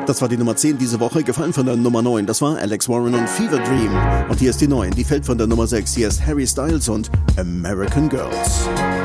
Das war die Nummer 10 diese Woche, gefallen von der Nummer 9. Das war Alex Warren und Fever Dream. Und hier ist die 9, die fällt von der Nummer 6. Hier ist Harry Styles und American Girls.